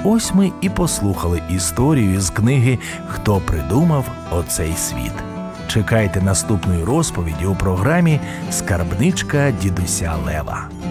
Ось ми і послухали історію з книги «Хто придумав оцей світ». Чекайте наступної розповіді у програмі «Скарбничка дідуся Лева».